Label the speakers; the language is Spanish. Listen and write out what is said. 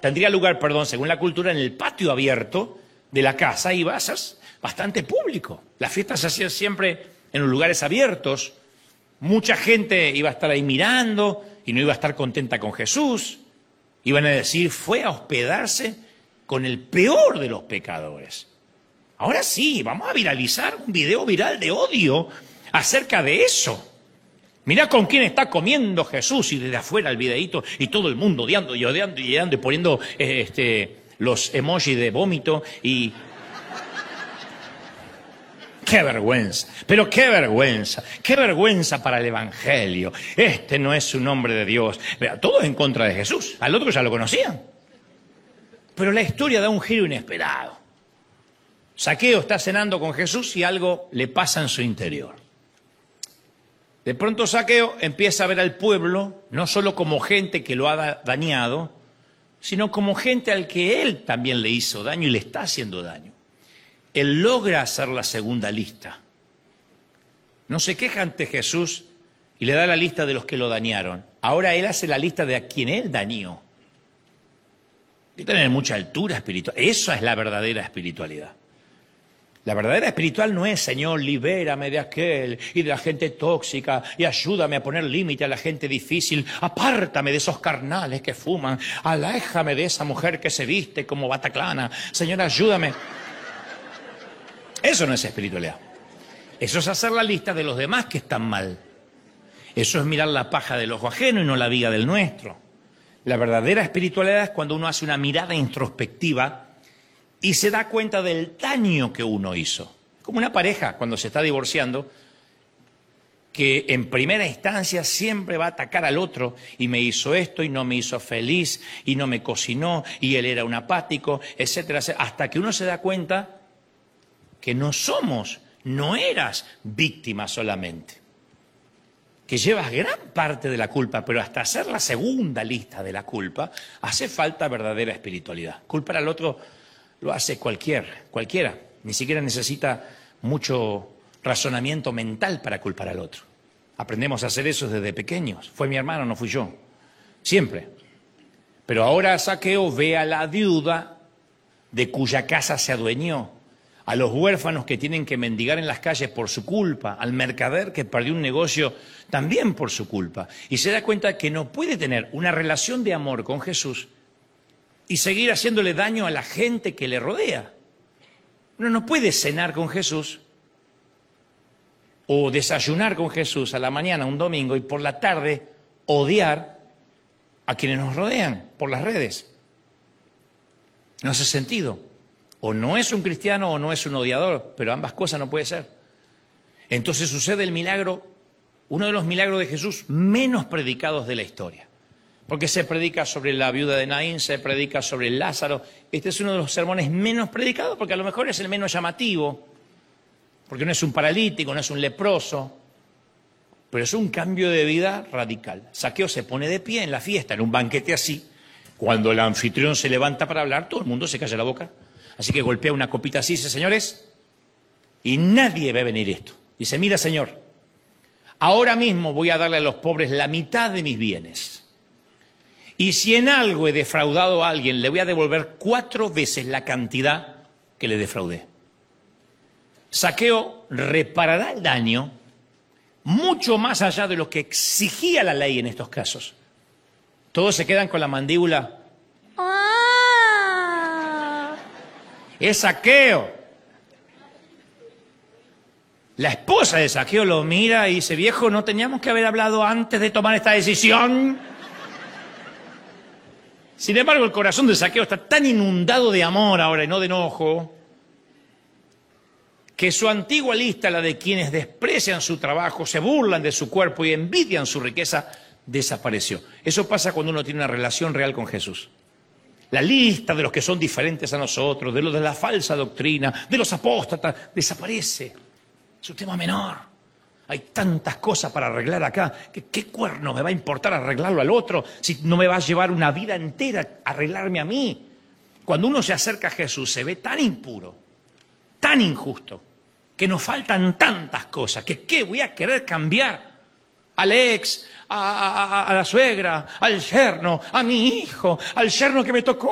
Speaker 1: tendría lugar, según la cultura, en el patio abierto de la casa, iba a ser bastante público. Las fiestas se hacían siempre en los lugares abiertos. Mucha gente iba a estar ahí mirando y no iba a estar contenta con Jesús. Iban a decir, fue a hospedarse con el peor de los pecadores. Ahora sí, vamos a viralizar un video viral de odio acerca de eso. Mirá con quién está comiendo Jesús, y desde afuera el videíto y todo el mundo odiando y odiando y odiando y poniendo los emojis de vómito y... ¡Qué vergüenza! Pero qué vergüenza para el Evangelio. Este no es un hombre de Dios. Todo en contra de Jesús. Al otro ya lo conocían. Pero la historia da un giro inesperado. Zaqueo está cenando con Jesús y algo le pasa en su interior. De pronto Zaqueo empieza a ver al pueblo, no solo como gente que lo ha dañado, sino como gente al que él también le hizo daño y le está haciendo daño. Él logra hacer la segunda lista. No se queja ante Jesús y le da la lista de los que lo dañaron. Ahora él hace la lista de a quien él dañó. Hay que tener mucha altura espiritual. Esa es la verdadera espiritualidad. La verdadera espiritual no es, Señor, libérame de aquel y de la gente tóxica y ayúdame a poner límite a la gente difícil. Apártame de esos carnales que fuman. Aléjame de esa mujer que se viste como bataclana. Señor, ayúdame. Eso no es espiritualidad. Eso es hacer la lista de los demás que están mal. Eso es mirar la paja del ojo ajeno y no la viga del nuestro. La verdadera espiritualidad es cuando uno hace una mirada introspectiva y se da cuenta del daño que uno hizo. Como una pareja cuando se está divorciando, que en primera instancia siempre va a atacar al otro, y me hizo esto y no me hizo feliz y no me cocinó y él era un apático, etcétera, etcétera, hasta que uno se da cuenta que no eras víctima solamente, que llevas gran parte de la culpa, pero hasta hacer la segunda lista de la culpa hace falta verdadera espiritualidad. Culpar al otro lo hace cualquiera, ni siquiera necesita mucho razonamiento mental para culpar al otro. Aprendemos a hacer eso desde pequeños. Fue mi hermano, no fui yo, siempre. Pero ahora Zaqueo ve a la viuda de cuya casa se adueñó, a los huérfanos que tienen que mendigar en las calles por su culpa, al mercader que perdió un negocio también por su culpa. Y se da cuenta que no puede tener una relación de amor con Jesús y seguir haciéndole daño a la gente que le rodea. Uno no puede cenar con Jesús o desayunar con Jesús a la mañana un domingo y por la tarde odiar a quienes nos rodean por las redes. No hace sentido. O no es un cristiano o no es un odiador, pero ambas cosas no puede ser. Entonces sucede el milagro, uno de los milagros de Jesús menos predicados de la historia. Porque se predica sobre la viuda de Naín, se predica sobre Lázaro. Este es uno de los sermones menos predicados porque a lo mejor es el menos llamativo. Porque no es un paralítico, no es un leproso. Pero es un cambio de vida radical. Zaqueo se pone de pie en la fiesta, en un banquete así. Cuando el anfitrión se levanta para hablar, todo el mundo se calla la boca. Así que golpea una copita así y dice, señores, y nadie ve venir esto. Dice, mira, Señor, ahora mismo voy a darle a los pobres la mitad de mis bienes. Y si en algo he defraudado a alguien, le voy a devolver 4 veces la cantidad que le defraudé. Zaqueo reparará el daño mucho más allá de lo que exigía la ley en estos casos. Todos se quedan con la mandíbula. Es Zaqueo. La esposa de Zaqueo lo mira y dice, viejo, ¿no teníamos que haber hablado antes de tomar esta decisión? Sin embargo, el corazón de Zaqueo está tan inundado de amor ahora y no de enojo, que su antigua lista, la de quienes desprecian su trabajo, se burlan de su cuerpo y envidian su riqueza, desapareció. Eso pasa cuando uno tiene una relación real con Jesús. La lista de los que son diferentes a nosotros, de los de la falsa doctrina, de los apóstatas, desaparece. Es un tema menor. Hay tantas cosas para arreglar acá. ¿Qué cuerno me va a importar arreglarlo al otro si no me va a llevar una vida entera arreglarme a mí? Cuando uno se acerca a Jesús se ve tan impuro, tan injusto, que nos faltan tantas cosas. ¿Qué voy a querer cambiar? Al ex, a la suegra, al yerno, a mi hijo, al yerno que me tocó